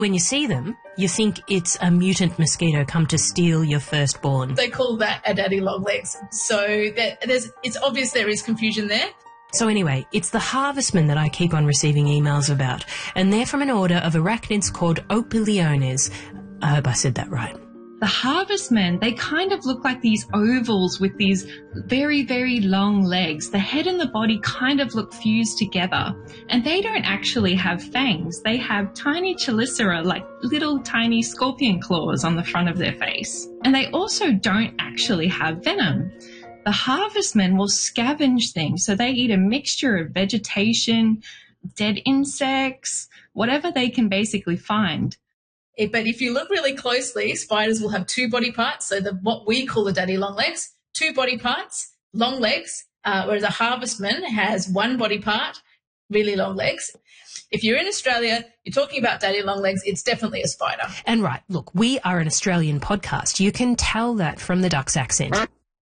When you see them, you think it's a mutant mosquito come to steal your firstborn. They call that a daddy longlegs. So it's obvious there is confusion there. So anyway, it's the harvestmen that I keep on receiving emails about, and they're from an order of arachnids called Opiliones. I hope I said that right. The harvestmen, they kind of look like these ovals with these very, very long legs. The head and the body kind of look fused together. And they don't actually have fangs. They have tiny chelicera, like little tiny scorpion claws on the front of their face. And they also don't actually have venom. The harvestmen will scavenge things. So they eat a mixture of vegetation, dead insects, whatever they can basically find. But if you look really closely, spiders will have two body parts. So what we call the daddy longlegs, two body parts, long legs, whereas a harvestman has one body part, really long legs. If you're in Australia, you're talking about daddy longlegs, it's definitely a spider. And right, look, we are an Australian podcast. You can tell that from the duck's accent.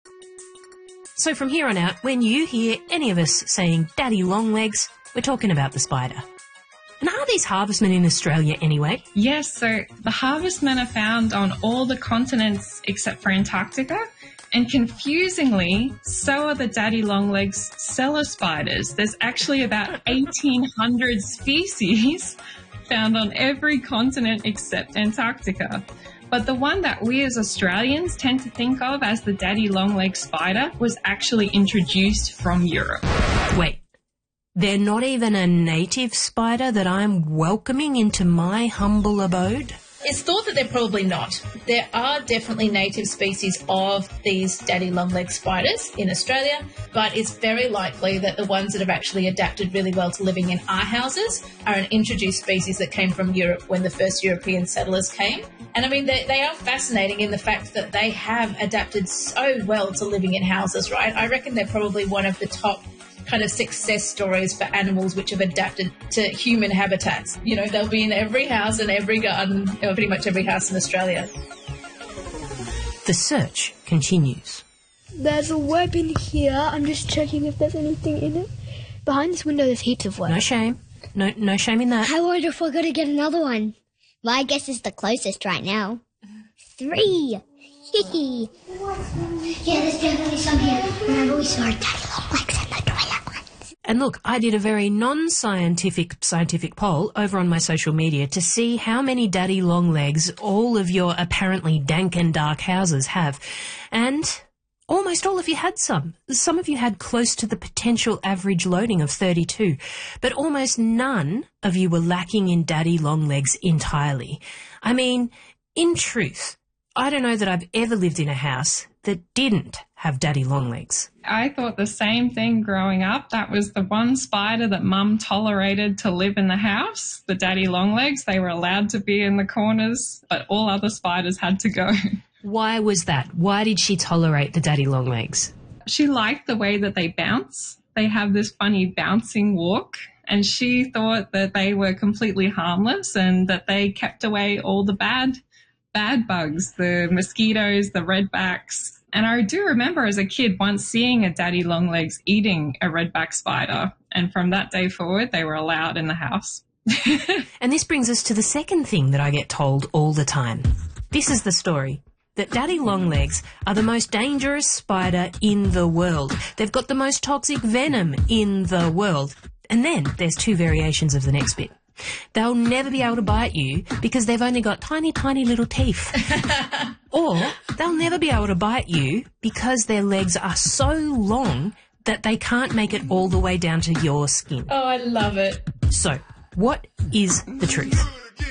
So from here on out, when you hear any of us saying daddy longlegs, we're talking about the spider. And are these harvestmen in Australia anyway? Yes, so the harvestmen are found on all the continents except for Antarctica. And confusingly, so are the daddy longlegs cellar spiders. There's actually about 1,800 species found on every continent except Antarctica. But the one that we as Australians tend to think of as the daddy longleg spider was actually introduced from Europe. Wait. They're not even a native spider that I'm welcoming into my humble abode? It's thought that they're probably not. There are definitely native species of these daddy longleg spiders in Australia, but it's very likely that the ones that have actually adapted really well to living in our houses are an introduced species that came from Europe when the first European settlers came. And I mean, they are fascinating in the fact that they have adapted so well to living in houses, right? I reckon they're probably one of the top kind of success stories for animals which have adapted to human habitats. You know, they'll be in every house and every garden, or pretty much every house in Australia. The search continues. There's a web in here. I'm just checking if there's anything in it. Behind this window there's heaps of web. No shame. No shame in that. I wonder if we're going to get another one. My guess is the closest right now. 3. Hee. Yeah, there's definitely some here. Remember we saw our daddy longlegs in the toilet once. And look, I did a very scientific poll over on my social media to see how many daddy longlegs all of your apparently dank and dark houses have. And almost all of you had some. Some of you had close to the potential average loading of 32, but almost none of you were lacking in daddy longlegs entirely. I mean, in truth, I don't know that I've ever lived in a house that didn't have daddy longlegs. I thought the same thing growing up. That was the one spider that Mum tolerated to live in the house, the daddy longlegs. They were allowed to be in the corners, but all other spiders had to go. Why was that? Why did she tolerate the daddy longlegs? She liked the way that they bounce. They have this funny bouncing walk, and she thought that they were completely harmless and that they kept away all the bad bugs, the mosquitoes, the redbacks. And I do remember as a kid once seeing a daddy longlegs eating a redback spider, and from that day forward they were allowed in the house. And this brings us to the second thing that I get told all the time. This is the story. That daddy longlegs are the most dangerous spider in the world. They've got the most toxic venom in the world. And then there's two variations of the next bit. They'll never be able to bite you because they've only got tiny, tiny little teeth. Or they'll never be able to bite you because their legs are so long that they can't make it all the way down to your skin. Oh, I love it. So, what is the truth?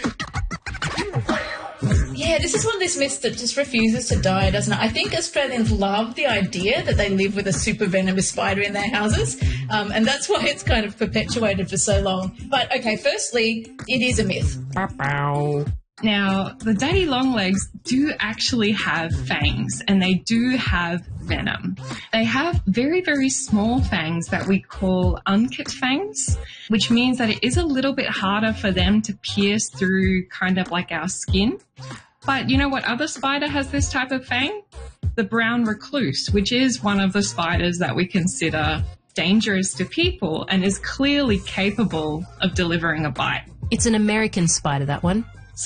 Yeah, this is one of these myths that just refuses to die, doesn't it? I think Australians love the idea that they live with a super venomous spider in their houses, and that's why it's kind of perpetuated for so long. But, okay, firstly, it is a myth. Now, the daddy longlegs do actually have fangs, and they do have venom. They have very, very small fangs that we call uncut fangs, which means that it is a little bit harder for them to pierce through kind of like our skin. But you know what other spider has this type of fang? The brown recluse, which is one of the spiders that we consider dangerous to people and is clearly capable of delivering a bite. It's an American spider, that one.